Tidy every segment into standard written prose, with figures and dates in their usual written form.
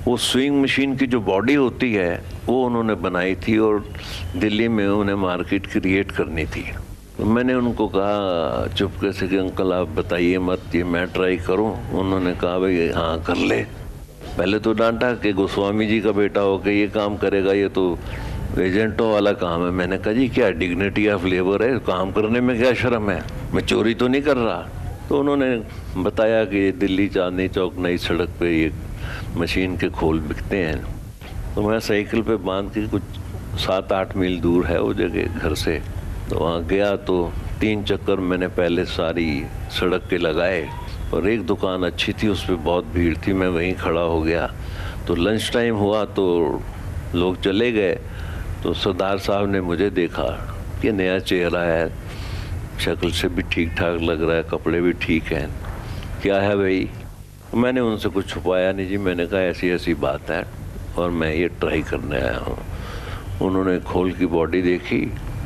वो swing machine की जो बॉडी होती है वो उन्होंने बनाई थी और दिल्ली में उन्हें मार्केट क्रिएट करनी थी। तो मैंने उनको कहा चुपके से कि अंकल आप बताइए मत, ये मैं ट्राई करूं। उन्होंने कहा भाई हाँ कर ले। पहले तो डांटा कि गोस्वामी जी का बेटा हो के ये काम करेगा, ये तो एजेंटों वाला काम है। मैंने कहा जी क्या डिग्निटी ऑफ लेबर है, काम करने में क्या शर्म है, मैं चोरी तो नहीं कर रहा। तो उन्होंने बताया कि दिल्ली चांदनी चौक नई सड़क पे ये मशीन के खोल बिकते हैं। तो मैं साइकिल पे बांध के, कुछ 7-8 मील दूर है वो जगह घर से, तो वहाँ गया तो 3 चक्कर मैंने पहले सारी सड़क के लगाए और एक दुकान अच्छी थी, उस पर बहुत भीड़ थी, मैं वहीं खड़ा हो गया। तो लंच टाइम हुआ तो लोग चले गए, तो सरदार साहब ने मुझे देखा कि नया चेहरा है, शक्ल से भी ठीक ठाक लग रहा है, कपड़े भी ठीक हैं, क्या है भाई। मैंने उनसे कुछ छुपाया नहीं जी, मैंने कहा ऐसी ऐसी बात है और मैं ये ट्राई करने आया हूँ। उन्होंने खोल की बॉडी देखी,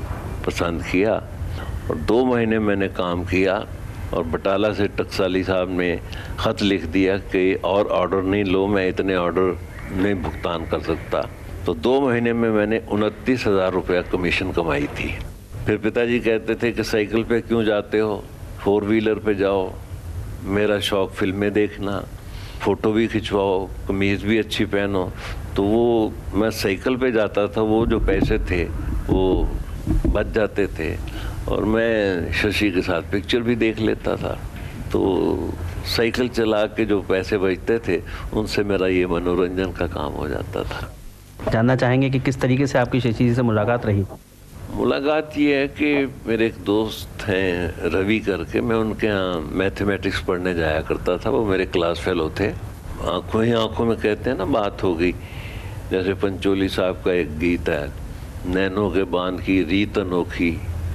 पसंद किया और 2 महीने मैंने काम किया और बटाला से टकसाली साहब ने ख़त लिख दिया कि और ऑर्डर नहीं लो, मैं इतने ऑर्डर नहीं भुगतान कर सकता। तो 2 महीने में मैंने 29,000 रुपया कमीशन कमाई थी। फिर पिताजी कहते थे कि साइकिल पे क्यों जाते हो, 4 व्हीलर पे जाओ, मेरा शौक़ फिल्में देखना, फ़ोटो भी खिंचवाओ, कमीज़ भी अच्छी पहनो। तो वो मैं साइकिल पे जाता था, वो जो पैसे थे वो बच जाते थे और मैं शशि के साथ पिक्चर भी देख लेता था। तो साइकिल चला के जो पैसे बचते थे उनसे मेरा ये मनोरंजन का काम हो जाता था। जानना चाहेंगे कि किस तरीके से आपकी शशि जी से मुलाकात रही? मुलाकात ये है कि मेरे एक दोस्त हैं रवि करके, मैं उनके यहाँ मैथमेटिक्स पढ़ने जाया करता था, वो मेरे क्लास फेलो थे। आंखों ही आंखों में कहते हैं ना, बात हो गई। जैसे पंचोली साहब का एक गीत है, नैनों के बांध की रीत अनोखी,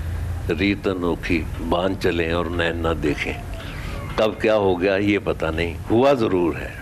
रीत अनोखी, बांध चलें और नैन ना देखें। कब क्या हो गया ये पता नहीं, हुआ ज़रूर है।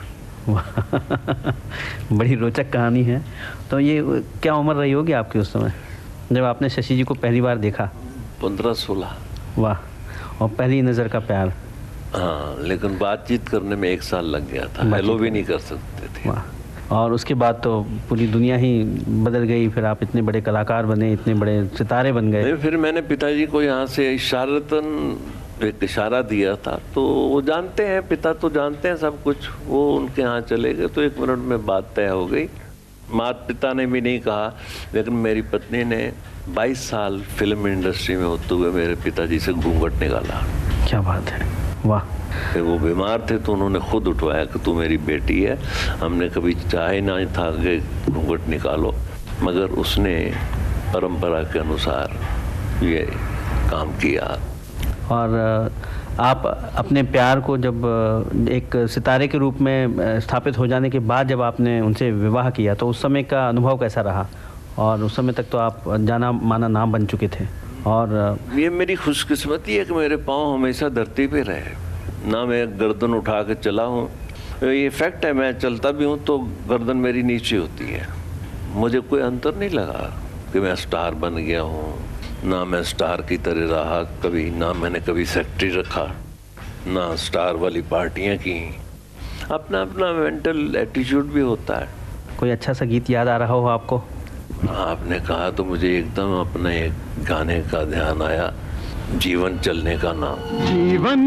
बड़ी रोचक कहानी है। तो ये क्या उम्र रही होगी आपकी उस समय जब आपने शशि जी को पहली बार देखा? 15-16। वाह, और पहली नज़र का प्यार। हाँ, लेकिन बातचीत करने में 1 साल लग गया था, हेलो भी नहीं कर सकते थे। वाह, और उसके बाद तो पूरी दुनिया ही बदल गई, फिर आप इतने बड़े कलाकार बने, इतने बड़े सितारे बन गए। फिर मैंने पिताजी को यहाँ से इशारतन एक इशारा दिया था, तो वो जानते हैं, पिता तो जानते हैं सब कुछ। वो उनके यहाँ चले गए तो 1 मिनट में बात तय हो गई। माता पिता ने भी नहीं कहा, लेकिन मेरी पत्नी ने 22 साल फिल्म इंडस्ट्री में होते हुए मेरे पिताजी से घूंघट निकाला। क्या बात है, वाह। फिर वो बीमार थे तो उन्होंने खुद उठवाया कि तू मेरी बेटी है, हमने कभी चाहे ना था कि घूंघट निकालो, मगर उसने परंपरा के अनुसार ये काम किया। और आप अपने प्यार को जब एक सितारे के रूप में स्थापित हो जाने के बाद जब आपने उनसे विवाह किया तो उस समय का अनुभव कैसा रहा? और उस समय तक तो आप जाना माना नाम बन चुके थे। और ये मेरी खुशकिस्मती है कि मेरे पाँव हमेशा धरती पे रहे, ना मैं गर्दन उठा के चला हूँ। ये फैक्ट है, मैं चलता भी हूँ तो गर्दन मेरी नीचे होती है। मुझे कोई अंतर नहीं लगा कि मैं स्टार बन गया हूँ, ना मैं स्टार की तरह रहा कभी, ना मैंने कभी सेक्रेटरी रखा, ना स्टार वाली पार्टियां की। अपना अपना मेंटल एटीट्यूड भी होता है। कोई अच्छा सा गीत याद आ रहा हो आपको? आपने कहा तो मुझे एकदम अपने एक गाने का ध्यान आया, जीवन चलने का नाम। जीवन